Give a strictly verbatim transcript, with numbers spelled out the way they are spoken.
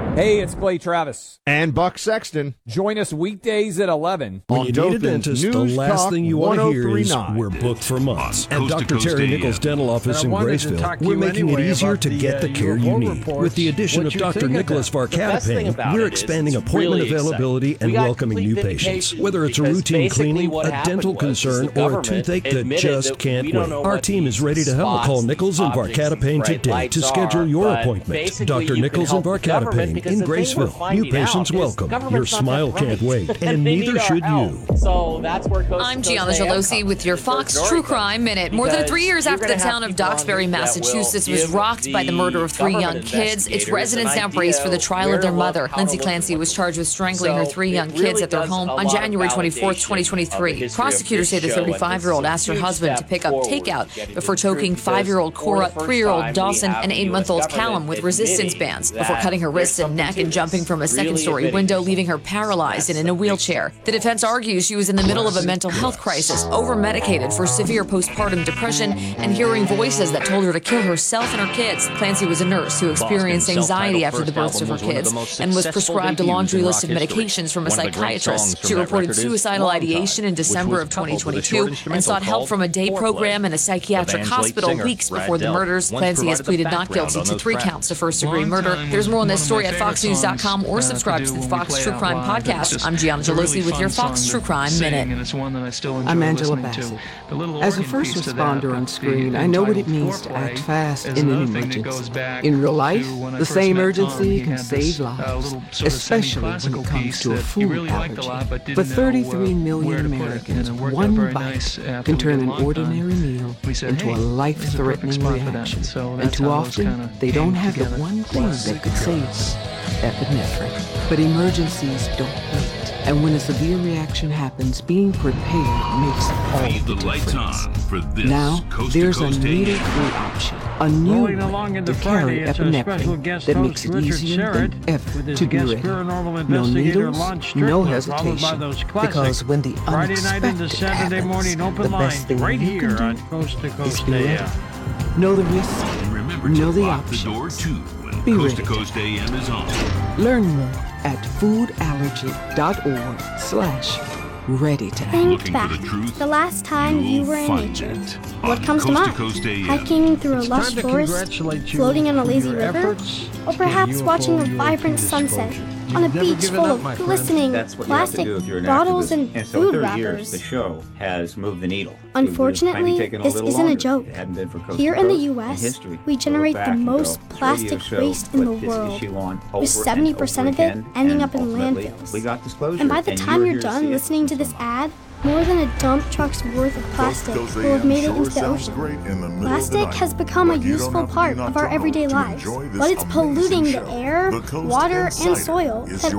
Hey, it's Clay Travis. And Buck Sexton. Join us weekdays at eleven. When on you need a Dothan's dentist, the News last Talk thing you want to hear is, one oh three point nine. we're booked for months. On At Coast to Doctor Coast Terry A M. Nichols' dental office in Graceville, we're making it easier to get the care you need. With the addition of Doctor Nicholas Varcatapane, we're expanding appointment availability and welcoming new patients. Whether it's a routine cleaning, a dental concern, or a toothache that just can't wait, our team is ready to help. Call Nichols and Varcatapane today to schedule your appointment. Doctor Nichols and Varcatapane in Graceville. New patients welcome. Your smile can't wait, and neither should you. So that's where Coast I'm Gianna Gelosi with your Fox True Crime Minute. More than three years after the town of Doxbury, Massachusetts was rocked by the murder of three young kids, its residents now braced for the trial of their mother. Lindsay Clancy was charged with strangling her three young kids at their home on January twenty-fourth, twenty twenty-three. Prosecutors say the thirty-five-year-old asked her husband to pick up takeout before choking five-year-old Cora, three-year-old Dawson, and eight-month-old Callum with resistance bands before cutting her wrists and neck and jumping from a second-story window, leaving her paralyzed and in a wheelchair. The defense argues she was in the middle of a mental health crisis, over-medicated for severe postpartum depression, and hearing voices that told her to kill herself and her kids. Clancy was a nurse who experienced anxiety after the births of her kids and was prescribed a laundry list of medications from a psychiatrist. She reported suicidal ideation in December of twenty twenty-two and sought help from a day program and a psychiatric hospital weeks before the murders. Clancy has pleaded not guilty to three counts of first-degree murder. There's more on this story at fox news dot com or subscribe to the Fox True Crime Podcast. I'm Gianna Gelosi with your Fox True Crime Minute. I'm Angela Bassett. As a first responder on screen, I know what it means to act fast in an emergency. In real life, the same urgency can save lives, especially when it comes to a food allergy. For thirty-three million Americans, one bite can turn an ordinary meal into a life-threatening reaction. And too often, they don't have the one thing that could save them, epinephrine. But emergencies don't wait. And when a severe reaction happens, being prepared makes all Leave the the lights difference. on for this Now, Coast to there's a Coast A M. needle-free option, a new way to carry epinephrine that makes it easier than ever to be ready. No needles, no hesitation, because when the unexpected happens, the best thing you can do is be ready. Know the risks, And remember know to the lock options. the door too when Be Coast to ready. Coast A M is on. Learn more at foodallergy.org slash ready to act. Think Looking back. for the truth? The last time you You'll were in find nature. it What on comes to Coast mind? Coast A M. Hiking through a lush forest, floating on a lazy river, or perhaps watching a vibrant sunset on a beach full of glistening That's what you have to plastic do if you're an bottles activist. and And so food thirty years, wrappers. the show has moved the needle. Unfortunately, It was taken a this little isn't a longer. joke. It hadn't been for Coast Here to in the Coast. U S, history, we generate go the back and most go. plastic Radio show waste in the put this world, issue on with over seventy and percent over of it again, ending and up in ultimately, landfills. We got disclosure. And by the and you time were you're here to done see it. listening to this ad, more than a dump truck's worth of plastic will have made it into the ocean. Plastic has become a useful part of our everyday lives, but it's polluting the air, water, and soil that